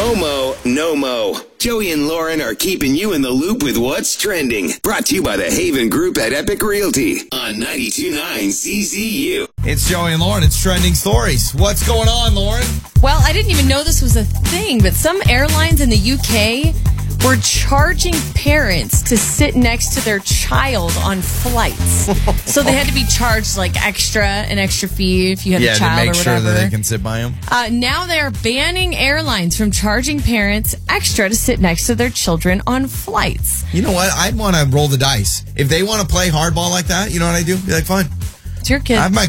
FOMO, no mo. Joey and Lauren are keeping you in the loop with what's trending. Brought to you by the Haven Group at Epic Realty on 92.9 CCU. It's Joey and Lauren. It's Trending Stories. What's going on, Lauren? Well, I didn't even know this was a thing, but some airlines in the UK were charging parents to sit next to their child on flights. So they had to be charged like an extra fee if you had a child to make or sure whatever. that they can sit by them. Now they are banning airlines from charging parents extra to sit next to their children on flights. You know what? I'd want to roll the dice. If they want to play hardball like that, you know what I do? Be like, fine. It's your kid. Have my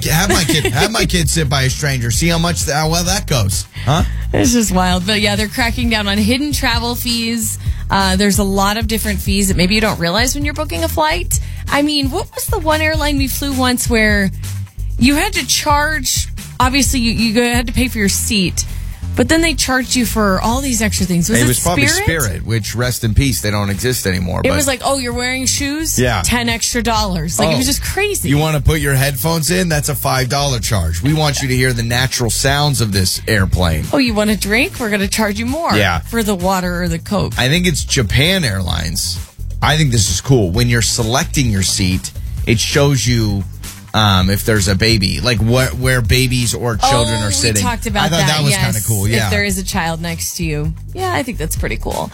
kid sit by a stranger. See how well that goes. Huh? It's just wild. But yeah, they're cracking down on hidden travel fees. There's a lot of different fees that maybe you don't realize when you're booking a flight. I mean, what was the one airline we flew once where you had to charge, obviously you had to pay for your seat, but then they charged you for all these extra things. Was it probably Spirit, which, rest in peace, they don't exist anymore. It was like, oh, you're wearing shoes? Yeah. $10 extra. Like, it was just crazy. You want to put your headphones in? That's a $5 charge. We want you to hear the natural sounds of this airplane. Oh, you want a drink? We're going to charge you more for the water or the Coke. I think it's Japan Airlines. I think this is cool. When you're selecting your seat, it shows you if there's a baby, like where babies or children are sitting. We talked about that. I thought that was kind of cool. Yeah, if there is a child next to you. Yeah, I think that's pretty cool.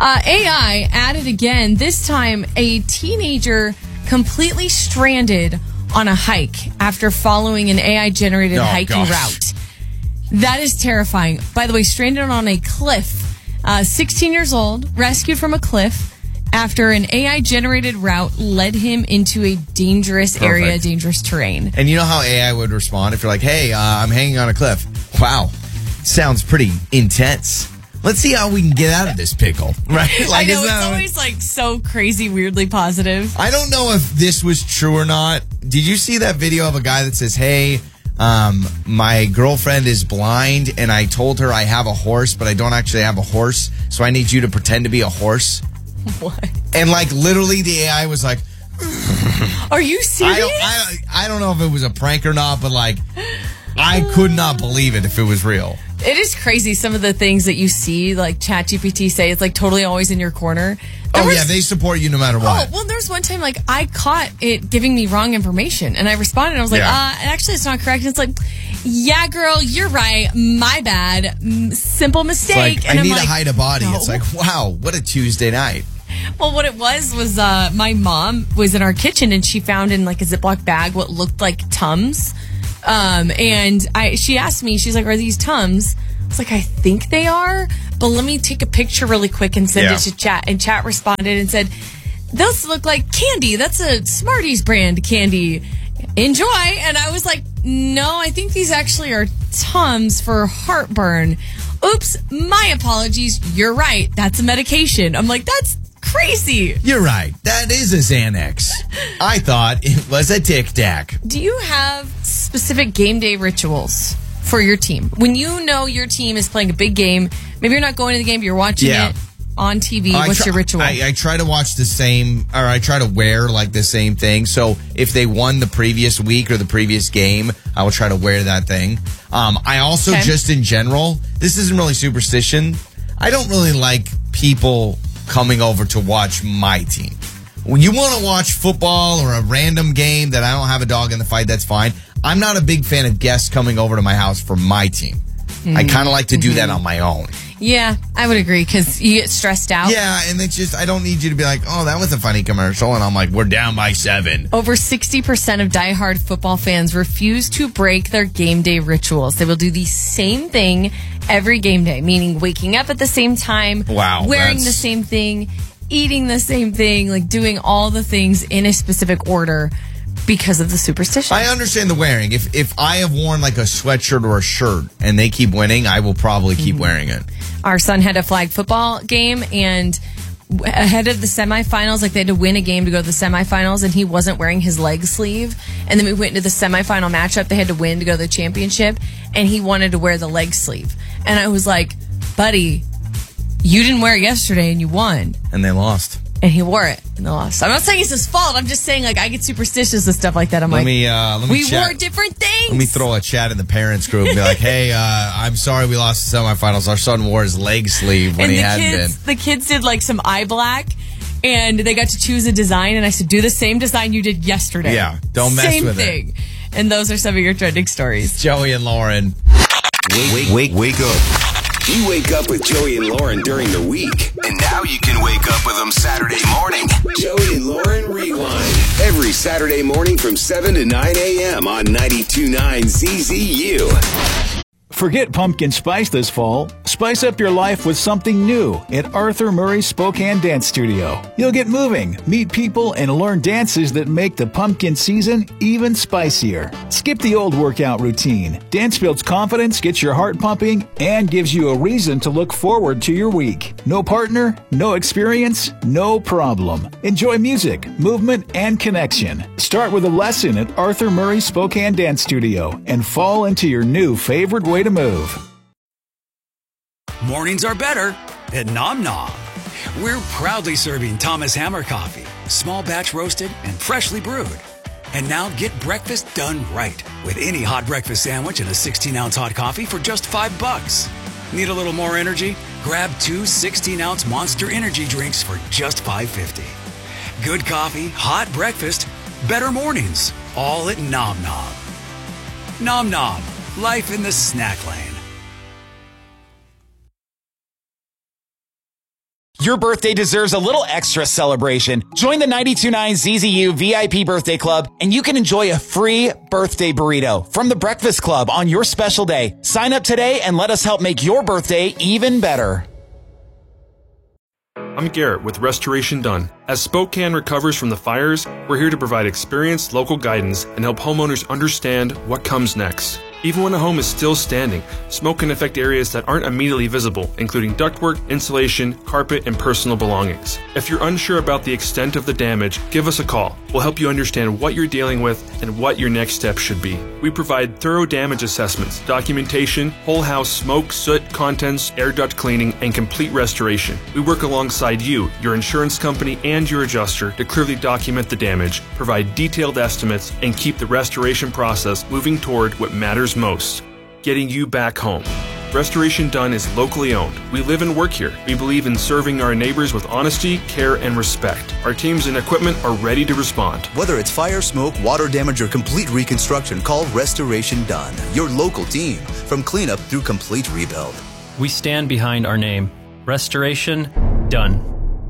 AI added again. This time, a teenager completely stranded on a hike after following an AI-generated hiking route. That is terrifying. By the way, stranded on a cliff. 16 years old, rescued from a cliff after an AI-generated route led him into a dangerous area, dangerous terrain. And you know how AI would respond if you're like, hey, I'm hanging on a cliff. Wow, sounds pretty intense. Let's see how we can get out of this pickle, right? Like, I know, it's always like so crazy, weirdly positive. I don't know if this was true or not. Did you see that video of a guy that says, hey, my girlfriend is blind and I told her I have a horse, but I don't actually have a horse, so I need you to pretend to be a horse? What? And like literally the AI was like, are you serious? I don't know if it was a prank or not, but like I could not believe it if it was real. It is crazy some of the things that you see like ChatGPT say. It's like totally always in your corner. They support you no matter what. Oh, well, there's one time like I caught it giving me wrong information and I responded and I was like, actually it's not correct. And it's like, yeah, girl, you're right. My bad. Simple mistake. It's like, I need to hide a body. No. It's like, wow, what a Tuesday night. Well, what it was my mom was in our kitchen and she found in like a Ziploc bag what looked like Tums. And she asked me, she's like, are these Tums? I was like, I think they are, but let me take a picture really quick and send it to Chat. And Chat responded and said, those look like candy. That's a Smarties brand candy. Enjoy. And I was like, no, I think these actually are Tums for heartburn. Oops, my apologies. You're right. That's a medication. I'm like, that's crazy. You're right. That is a Xanax. I thought it was a Tic Tac. Do you have specific game day rituals for your team? When you know your team is playing a big game, maybe you're not going to the game, but you're watching it on TV. What's your ritual? I try to watch the same, or I try to wear like the same thing. So if they won the previous week or the previous game, I will try to wear that thing. I also just in general, this isn't really superstition. I don't really like people coming over to watch my team. When you want to watch football or a random game that I don't have a dog in the fight, that's fine. I'm not a big fan of guests coming over to my house for my team. I kind of like to do that on my own. Yeah, I would agree because you get stressed out. Yeah, and it's just, I don't need you to be like, oh, that was a funny commercial. And I'm like, we're down by 7. Over 60% of diehard football fans refuse to break their game day rituals. They will do the same thing every game day, meaning waking up at the same time, wearing the same thing, eating the same thing, like doing all the things in a specific order because of the superstition. I understand the wearing. If I have worn like a sweatshirt or a shirt and they keep winning, I will probably keep wearing it. Our son had a flag football game and ahead of the semifinals, like they had to win a game to go to the semifinals, and he wasn't wearing his leg sleeve. And then we went into the semifinal matchup. They had to win to go to the championship, and he wanted to wear the leg sleeve. And I was like, buddy, you didn't wear it yesterday and you won. And they lost. and he wore it in the loss. I'm not saying it's his fault. I'm just saying, like, I get superstitious and stuff like that. I'm let like, me we chat. wore different things. Let me throw a chat in the parents group and be like, hey, I'm sorry we lost the semifinals. Our son wore his leg sleeve when he hadn't been. The kids did like some eye black, and they got to choose a design, and I said, do the same design you did yesterday. Yeah, don't mess with it. Same thing. And those are some of your trending stories. Joey and Lauren. Wake up. You wake up with Joey and Lauren during the week, and now you can wake up with them Saturday morning. Joey and Lauren Rewind. Every Saturday morning from 7 to 9 a.m. on 92.9 CZU. Forget pumpkin spice this fall. Spice up your life with something new at Arthur Murray Spokane Dance Studio. You'll get moving, meet people, and learn dances that make the pumpkin season even spicier. Skip the old workout routine. Dance builds confidence, gets your heart pumping, and gives you a reason to look forward to your week. No partner, no experience, no problem. Enjoy music, movement, and connection. Start with a lesson at Arthur Murray Spokane Dance Studio and fall into your new favorite way to move. Mornings are better at Nom Nom. We're proudly serving Thomas Hammer coffee, small batch roasted and freshly brewed. And now get breakfast done right with any hot breakfast sandwich and a 16-ounce hot coffee for just $5. Need a little more energy? Grab 2 16-ounce Monster Energy drinks for just $5.50. Good coffee, hot breakfast, better mornings, all at Nom Nom. Nom Nom. Life in the snack lane. Your birthday deserves a little extra celebration. Join the 92.9 ZZU VIP Birthday Club, and you can enjoy a free birthday burrito from the Breakfast Club on your special day. Sign up today and let us help make your birthday even better. I'm Garrett with Restoration Done. As Spokane recovers from the fires, we're here to provide experienced local guidance and help homeowners understand what comes next. Even when a home is still standing, smoke can affect areas that aren't immediately visible, including ductwork, insulation, carpet, and personal belongings. If you're unsure about the extent of the damage, give us a call. We'll help you understand what you're dealing with and what your next step should be. We provide thorough damage assessments, documentation, whole house smoke, soot, contents, air duct cleaning, and complete restoration. We work alongside you, your insurance company, and your adjuster to clearly document the damage, provide detailed estimates, and keep the restoration process moving toward what matters most, getting you back home. Restoration Done is locally owned. We live and work here. We believe in serving our neighbors with honesty, care, and respect. Our teams and equipment are ready to respond. Whether it's fire, smoke, water damage, or complete reconstruction, call Restoration Done, your local team, from cleanup through complete rebuild. We stand behind our name. Restoration Done.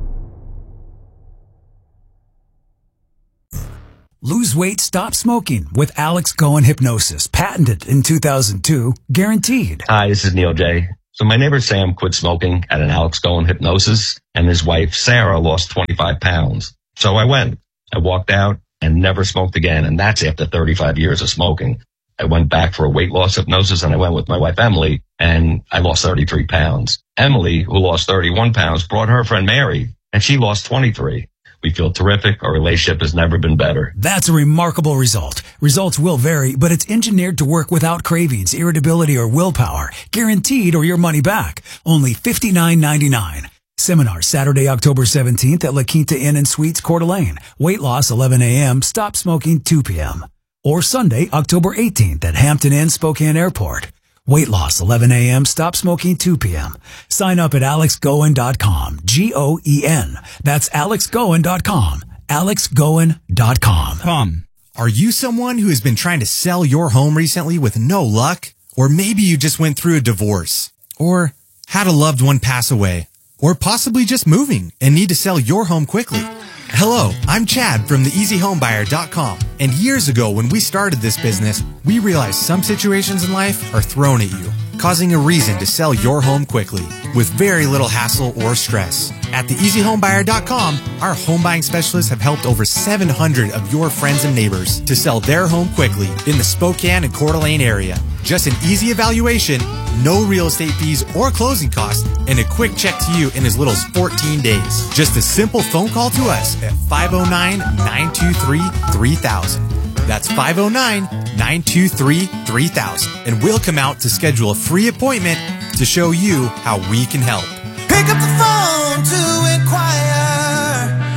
Lose weight, stop smoking with Alex Goen Hypnosis. Patented in 2002, guaranteed. Hi, this is Neil J. So my neighbor Sam quit smoking at an Alex Goen Hypnosis, and his wife Sarah lost 25 pounds. So I went. I walked out and never smoked again, and that's after 35 years of smoking. I went back for a weight loss hypnosis, and I went with my wife Emily, and I lost 33 pounds. Emily, who lost 31 pounds, brought her friend Mary, and she lost 23. We feel terrific. Our relationship has never been better. That's a remarkable result. Results will vary, but it's engineered to work without cravings, irritability, or willpower. Guaranteed or your money back. Only $59.99. Seminar Saturday, October 17th at La Quinta Inn and Suites, Coeur d'Alene. Weight loss 11 a.m., stop smoking 2 p.m. Or Sunday, October 18th at Hampton Inn, Spokane Airport. Weight loss 11 a.m., stop smoking 2 p.m. Sign up at alexgoen.com. G-O-E-N. That's alexgoen.com. alexgoen.com. Are you someone who has been trying to sell your home recently with no luck? Or maybe you just went through a divorce, or had a loved one pass away, or possibly just moving and need to sell your home quickly. Hello, I'm Chad from theeasyhomebuyer.com. And years ago when we started this business, we realized some situations in life are thrown at you, causing a reason to sell your home quickly with very little hassle or stress. At theeasyhomebuyer.com, our home buying specialists have helped over 700 of your friends and neighbors to sell their home quickly in the Spokane and Coeur d'Alene area. Just an easy evaluation, no real estate fees or closing costs, and a quick check to you in as little as 14 days. Just a simple phone call to us at 509-923-3000. That's 509-923-3000. And we'll come out to schedule a free appointment to show you how we can help. Pick up the phone to inquire.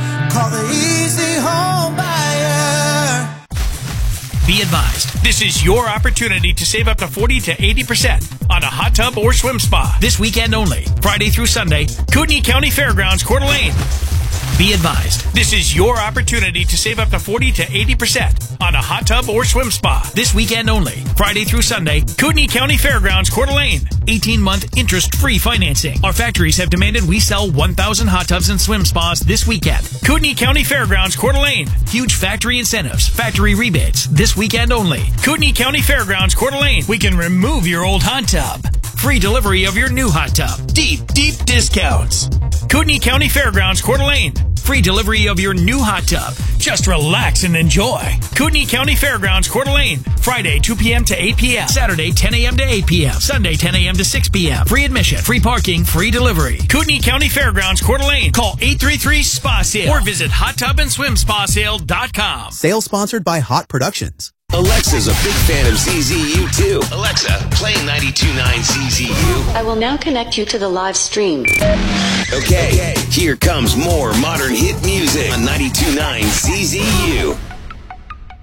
Be advised, this is your opportunity to save up to 40 to 80% on a hot tub or swim spa. This weekend only, Friday through Sunday, Kootenai County Fairgrounds, Coeur d'Alene. Be advised, this is your opportunity to save up to 40 to 80% on a hot tub or swim spa. This weekend only, Friday through Sunday, Kootenai County Fairgrounds, Coeur d'Alene. 18-month interest-free financing. Our factories have demanded we sell 1,000 hot tubs and swim spas this weekend. Kootenai County Fairgrounds, Coeur d'Alene. Huge factory incentives, factory rebates. This weekend only. Kootenai County Fairgrounds, Coeur d'Alene. We can remove your old hot tub. Free delivery of your new hot tub. Deep, deep discounts. Kootenai County Fairgrounds, Coeur d'Alene. Free delivery of your new hot tub. Just relax and enjoy. Kootenai County Fairgrounds, Coeur d'Alene. Friday, 2 p.m. to 8 p.m. Saturday, 10 a.m. to 8 p.m. Sunday, 10 a.m. to 6 p.m. Free admission, free parking, free delivery. Kootenai County Fairgrounds, Coeur d'Alene. Call 833-SPA-SALE or visit hottubandSwimSpaSale.com. Sale sponsored by Hot Productions. Alexa's a big fan of ZZU too. Alexa, play 92.9 ZZU. I will now connect you to the live stream. Okay, here comes more modern hit music on 92.9 ZZU.